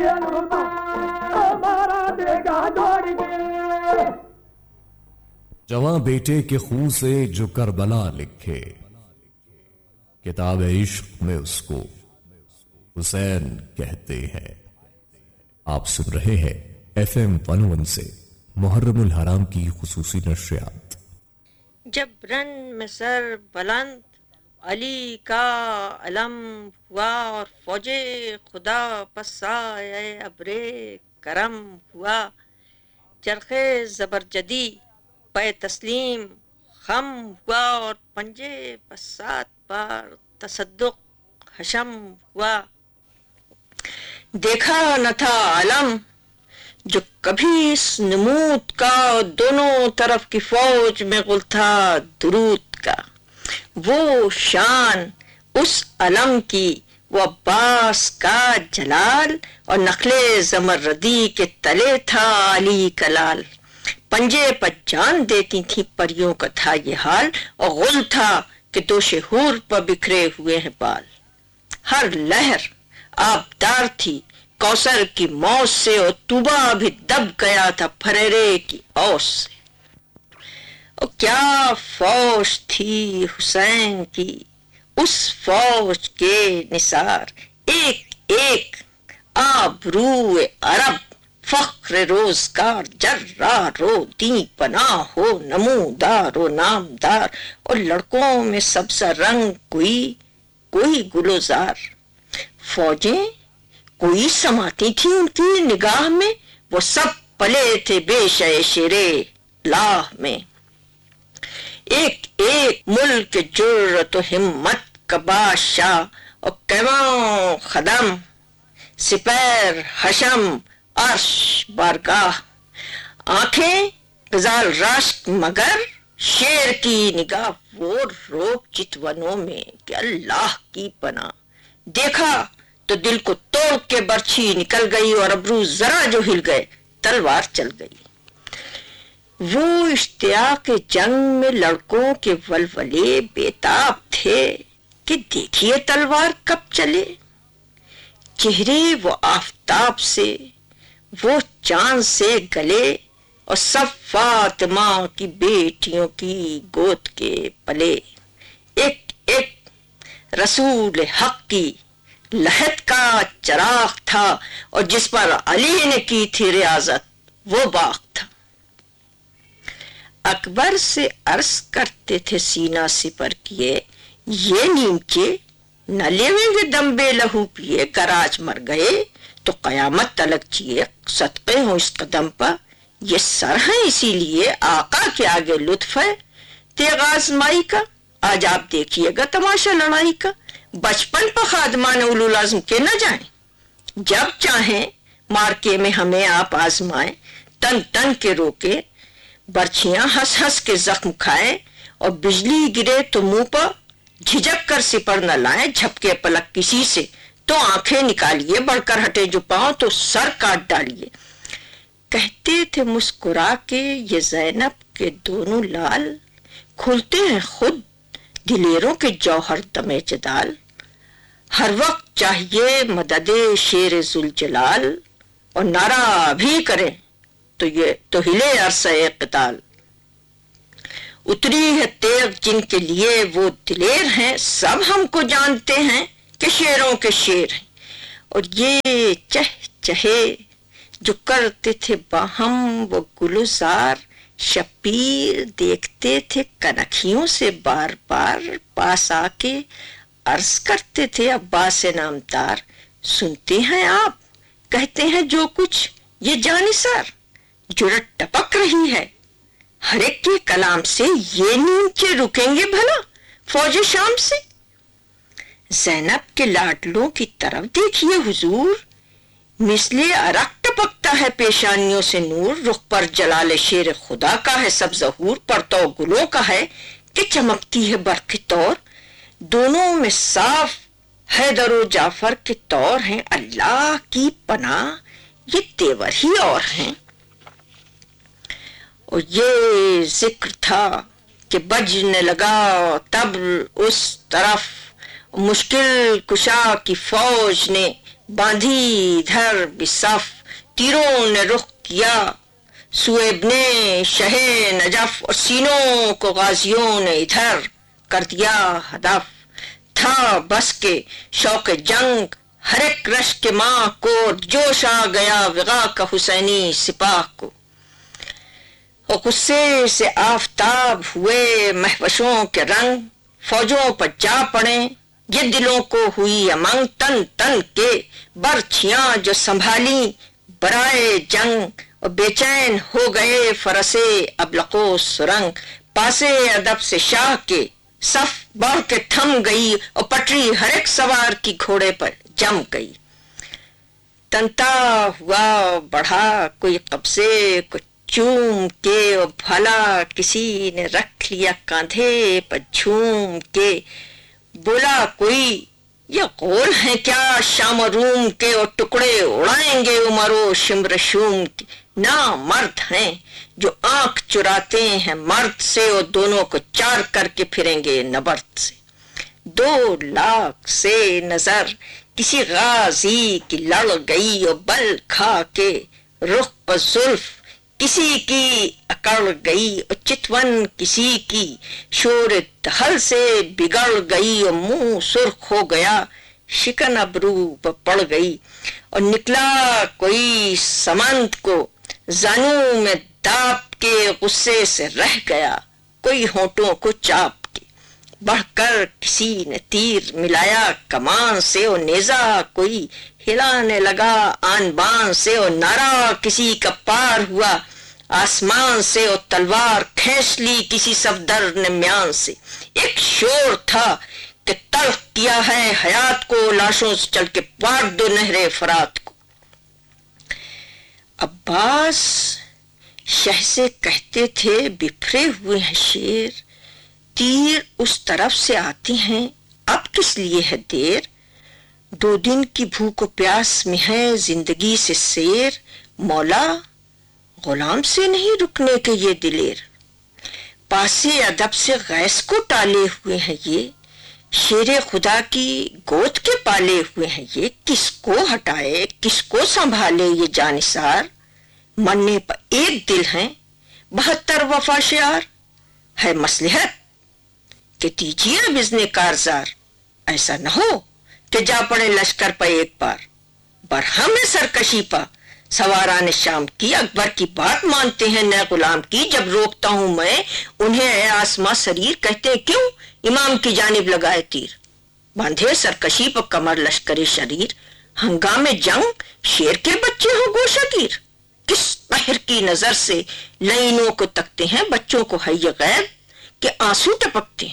جواں بیٹے کے خون سے جو کربلا لکھے، کتاب عشق میں اس کو حسین کہتے ہیں۔ آپ سن رہے ہیں FM 101 سے محرم الحرام کی خصوصی نشریات۔ جب رن میں سر بلند علی کا علم ہوا اور فوج خدا پسائے ابر کرم ہوا، چرخ زبرجدی پے تسلیم خم ہوا اور پنجے پسات پر تصدق حشم ہوا۔ دیکھا نہ تھا علم جو کبھی اس نمود کا، دونوں طرف کی فوج میں غل تھا درود کا۔ وہ شان اس علم کی، وہ عباس کا جلال، اور نخل زمردی کے تلے تھا علی کا لال۔ پنجے پر جان دیتی تھی پریوں کا تھا یہ حال، اور غل تھا کہ دوش حور پر بکھرے ہوئے ہیں بال۔ ہر لہر آبدار تھی کوثر کی موج سے، اور طوبہ بھی دب گیا تھا پھریرے کی اوس سے۔ اور کیا فوج تھی حسین کی، اس فوج کے نثار، ایک ایک آبرو عرب فخر روزگار، جرار و دین پناہ ہو نمودار و نامدار، اور لڑکوں میں سبز رنگ کوئی گلوزار۔ فوجیں کوئی سماتی تھی ان کی نگاہ میں، وہ سب پلے تھے بے شیر لاہ میں۔ ایک ایک ملک جرأت و ہمت کا بادشاہ، اور کیواں خدم سپیر حشم عرش بارگاہ۔ آنکھیں غزال رشک مگر شیر کی نگاہ، وہ روب چتونوں میں کہ اللہ کی پناہ۔ دیکھا تو دل کو توڑ کے برچھی نکل گئی، اور ابرو ذرا جو ہل گئے تلوار چل گئی۔ وہ اشتیاق جنگ میں لڑکوں کے ولولے بےتاب تھے کہ دیکھیے تلوار کب چلے۔ چہرے وہ آفتاب سے، وہ چاند سے گلے، اور سب فاطمہ کی بیٹیوں کی گود کے پلے۔ ایک ایک رسول حق کی لہت کا چراغ تھا، اور جس پر علی نے کی تھی ریاضت وہ باغ تھا۔ اکبر سے عرض کرتے تھے سینہ سپر کیے، یہ نیمچے نہ لیویں گے دم بے لہو پیے، گر آج مر گئے تو قیامت تلک جیے، صدقے ہوں اس قدم پر یہ سر ہیں، اسی لیے آقا کے آگے لطف ہے تیغ آزمائی کا۔ آج آپ دیکھیے گا تماشا لڑائی کا، بچپن پر خادمان اولو العزم کے نہ جائیں، جب چاہیں مارکے میں ہمیں آپ آزمائیں، تن تن کے روکے برچیاں ہنس ہنس کے زخم کھائیں، اور بجلی گرے تو منہ پر جھجک کر سپر نہ لائیں، جھپکے پلک کسی سے تو آنکھیں نکالیے، بڑھ کر ہٹے جو پاؤں تو سر کاٹ ڈالیے۔ کہتے تھے مسکرا کے یہ زینب کے دونوں لال، کھلتے ہیں خود دلیروں کے جوہر دمے جدال۔ ہر وقت چاہیے مدد شیر ذوالجلال، اور نعرہ بھی کریں تو ہلے عرصہ قتال۔ اتری ہے تیغ جن کے لیے وہ دلیر ہیں، سب ہم کو جانتے ہیں کہ شیروں کے شیر ہیں۔ اور یہ چہے جو کرتے تھے باہم وہ گلزار، شبیر دیکھتے تھے کنکھیوں سے بار بار، پاس آ کے عرض کرتے تھے عباس نامدار، سنتے ہیں آپ کہتے ہیں جو کچھ یہ جانثار، جرأت ٹپک رہی ہے ہر ایک کے کلام سے، یہ نیچے رکیں گے بھلا فوج شام سے؟ زینب کے لاڈلوں کی طرف دیکھیے حضور، مثل عرق ٹپکتا ہے پیشانیوں سے نور، رخ پر جلال شیر خدا کا ہے سب ظہور، پرتو گلوں کا ہے کہ چمکتی ہے برق طور، دونوں میں صاف حیدر و جعفر کے طور ہیں، اللہ کی پناہ یہ تیور ہی اور ہیں۔ اور یہ ذکر تھا کہ بجنے لگا تب اس طرف، مشکل کشا کی فوج نے बांधी इधर भी सफ, तीरों ने रुख किया सुएबने शहे नजफ, और सीनों को गाजियों ने इधर कर दिया हदफ। था बस के शौक जंग हर एक रश के माँ को, जोश आ गया विगा का हुसैनी सिपाह को। और गुस्से से आफताब हुए महवशों के रंग, फौजों पर जा पड़े ये दिलों को हुई अमंग। तन तन के बर्छियां जो संभाली बराए जंग, और बेचैन हो गए फरसे अबलको सुरंग। पासे अदब से शाह के सफ बढ़ के थम गई, और पटरी हर एक सवार की घोड़े पर जम गई। तनता हुआ बढ़ा कोई कब्जे को चूम के, और भला किसी ने रख लिया कांधे पर झूम के। बोला कोई ये कौल है क्या शाम रूम के, और टुकड़े उड़ाएंगे उमरो शिम्र शूम के। ना मर्द हैं जो आंख चुराते हैं मर्द से, और दोनों को चार करके फिरेंगे नबर्द से। 2 लाख से नजर किसी गाजी की लड़ गई, और बल खा के रुख पर जुल्फ किसी की अकड़ गई, और चितवन किसी की शोर दहल से बिगड़ गई, और मुंह सुर्ख हो गया शिकन अबरू पर पड़ गई। और निकला कोई समंत को जानू में दाप के, गुस्से से रह गया कोई होंठों को चाप के। बढ़कर किसी ने तीर मिलाया कमान से, और नेजा कोई हिलाने लगा आन बान से। और नारा किसी का पार हुआ आसमान से, और तलवार खींच ली किसी सफदर ने म्यान से। एक शोर था कि तल्ख किया है हयात को, लाशों से चल के पार दो नहरे फरात को। अब्बास शह से कहते थे बिफरे हुए हैं शेर, तीर उस तरफ से आती हैं अब किस लिए है देर। 2 दिन की भूख प्यास में है जिंदगी से शेर, मौला गुलाम से नहीं रुकने के ये दिलेर। पासे अदब से गैस को टाले हुए हैं ये, शेरे खुदा की गोद के पाले हुए हैं ये। किसको हटाए किसको संभाले ये जानिसार, मरने पर एक दिल है 72 वफा शियार। है मसलहत कि दीजिए अब इज़्ने कारजार, ऐसा न हो कि जा पड़े लश्कर पर एक बार। बरहम है सरकशी पा सवारान शाम की, अकबर की बात मानते हैं न गुलाम की। जब रोकता हूं मैं उन्हें आसमां शरीर, कहते हैं क्यों इमाम की जानिब लगाए तीर। बांधे सरकशी पर कमर लश्करी शरीर, हंगामे जंग शेर के बच्चे हो गोशागीर। किस पहर की नजर से लईनों को तकते हैं, बच्चों को है ये गैब के आंसू टपकते।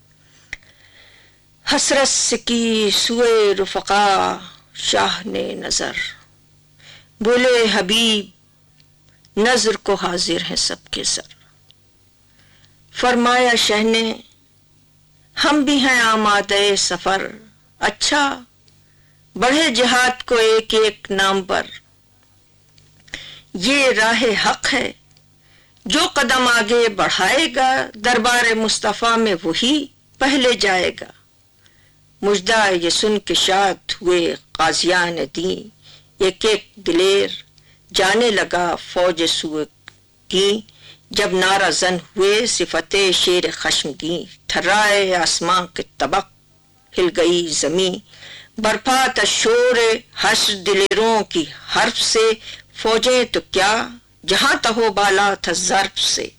हसरत से की सुए रुफका शाह ने नजर, बोले हबीब नजर को हाजिर है सबके सर। फरमाया शह ने हम भी हैं आमादे सफर, अच्छा बढ़े जिहाद को एक एक नाम पर। ये राह हक है जो कदम आगे बढ़ाएगा, दरबार मुस्तफा में वही पहले जाएगा। मुजदा ये सुन के शाद हुए काजियान दी, एक एक दिलेर जाने लगा फौज सुए की। जब नारा जन हुए सिफते शेर खश्मगी, थर्राए आसमां के तबक हिल गई जमी। बर्फा तशोर हश्र दिलेरों की हर्फ से, फौजें तो क्या जहां तहो बाला था ज़र्फ से।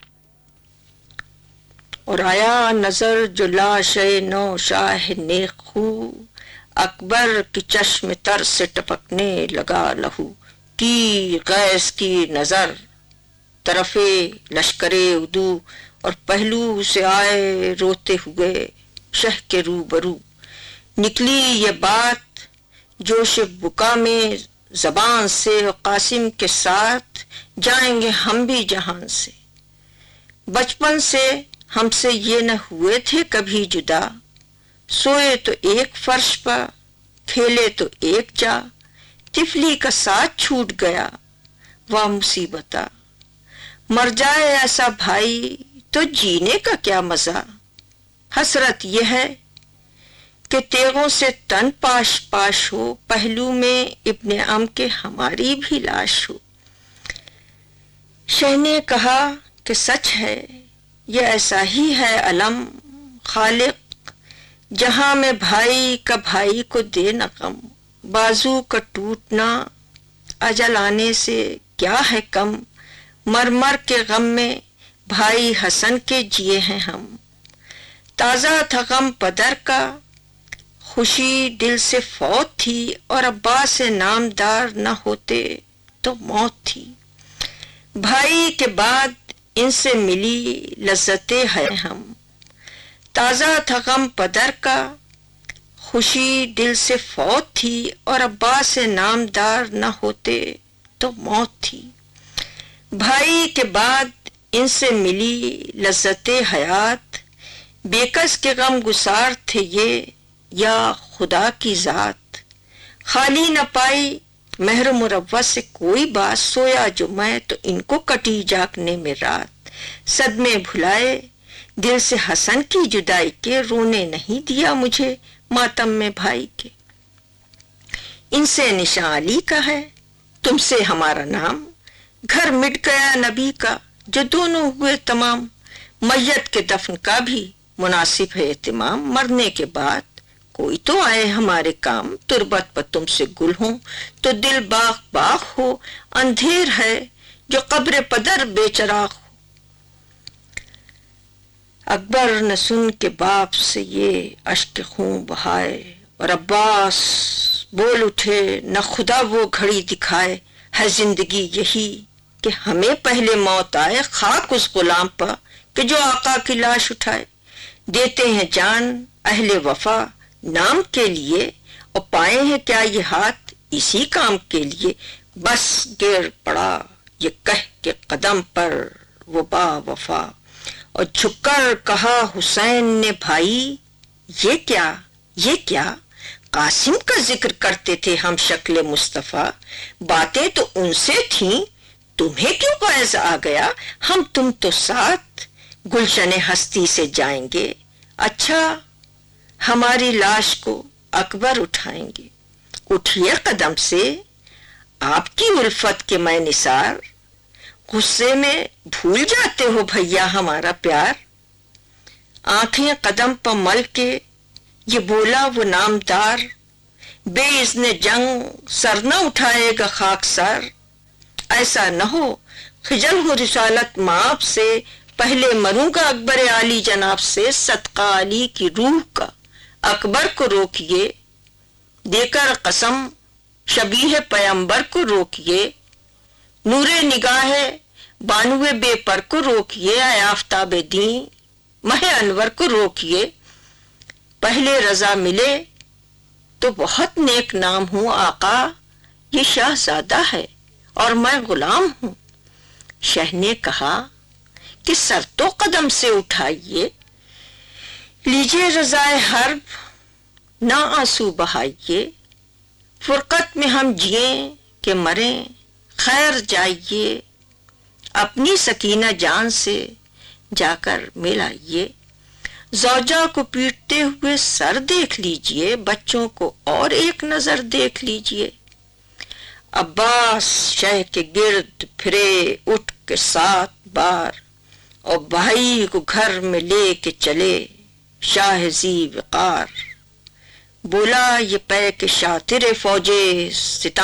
और आया नजर जो लाशे नौ शाह नेखू, अकबर की चश्म तर से टपकने लगा लहू। की गैस की नजर तरफे लश्करे उदू, और पहलू से आए रोते हुए शह के रूबरू। निकली ये बात जोश बुका में जबान से, और कासिम के साथ जाएंगे हम भी जहान से। बचपन से हमसे ये न हुए थे कभी जुदा, सोए तो एक फर्श पर खेले तो एक जा। तिफली का साथ छूट गया वाह मुसीबता, मर जाए ऐसा भाई तो जीने का क्या मजा। हसरत यह है کہ تیغوں سے تن پاش پاش ہو، پہلو میں ابن ام کے ہماری بھی لاش ہو۔ شہ نے کہا کہ سچ ہے، یہ ایسا ہی ہے علم خالق، جہاں میں بھائی کا بھائی کو دے نہ غم، بازو کا ٹوٹنا اجل آنے سے کیا ہے کم، مر مر کے غم میں بھائی حسن کے جیے ہیں ہم۔ تازہ تھا غم پدر کا، خوشی دل سے فوت تھی، اور ابا سے نامدار نہ ہوتے تو موت تھی۔ بھائی کے بعد ان سے ملی لذتیں ہے ہم۔ تازہ تھا غم پدر کا، خوشی دل سے فوت تھی، اور ابا سے نامدار نہ ہوتے تو موت تھی۔ بھائی کے بعد ان سے ملی لذت حیات، بے کس کے غم گسار تھے یہ یا خدا کی ذات۔ خالی نہ پائی مہر مروت سے کوئی بات، سویا جو میں تو ان کو کٹی جاگنے میں رات۔ صدمے بھلائے دل سے حسن کی جدائی کے، رونے نہیں دیا مجھے ماتم میں بھائی کے۔ ان سے نشان علی کا ہے، تم سے ہمارا نام، گھر مٹ گیا نبی کا جو دونوں ہوئے تمام۔ میت کے دفن کا بھی مناسب ہے اہتمام، مرنے کے بعد کوئی تو آئے ہمارے کام۔ تربت پر تم سے گل ہوں تو دل باغ باغ ہو، اندھیر ہے جو قبر پدر بے چراغ ہو۔ اکبر نے سن کے باپ سے یہ اشک خون بہائے، اور عباس بول اٹھے نہ خدا وہ گھڑی دکھائے۔ ہے زندگی یہی کہ ہمیں پہلے موت آئے، خاک اس غلام پر کہ جو آقا کی لاش اٹھائے۔ دیتے ہیں جان اہل وفا نام کے لیے، اور پائے ہیں کیا یہ ہاتھ اسی کام کے لیے۔ بس گر پڑا یہ کہہ کے قدم پر وہ با وفا، اور جھک کر کہا حسین نے بھائی یہ کیا، قاسم کا ذکر کرتے تھے ہم شکل مصطفیٰ، باتیں تو ان سے تھیں تمہیں کیوں غیظ آ گیا، ہم تم تو ساتھ گلشن ہستی سے جائیں گے۔ اچھا ہماری لاش کو اکبر اٹھائیں گے، اٹھیے قدم سے آپ کی الفت کے میں نثار، غصے میں بھول جاتے ہو بھیا ہمارا پیار۔ آنکھیں قدم پر مل کے یہ بولا وہ نامدار، بے اذن جنگ سر نہ اٹھائے گا خاک سار۔ ایسا نہ ہو خجل ہو رسالت مآب سے، پہلے مروں گا اکبر علی جناب سے۔ صدقہ علی کی روح کا اکبر کو روکیے، دے کر قسم شبیہ پیمبر کو روکیے۔ نور نگاہ بانوے بے پر کو روکیے، اے آفتاب دین مہ انور کو روکیے۔ پہلے رضا ملے تو بہت نیک نام ہوں آقا، یہ شہزادہ ہے اور میں غلام ہوں۔ شہ نے کہا کہ سر تو قدم سے اٹھائیے، لیجیے رضائے حرب نہ آنسو بہائیے۔ فرقت میں ہم جئیں کہ مریں خیر جائیے، اپنی سکینہ جان سے جا کر ملائیے۔ زوجہ کو پیٹتے ہوئے سر دیکھ لیجئے، بچوں کو اور ایک نظر دیکھ لیجئے۔ عباس شہ کے گرد پھرے اٹھ کے 7 بار، اور بھائی کو گھر میں لے کے چلے شاہ ذی وقار۔ بولا یہ پے کے شاطر فوجے ستم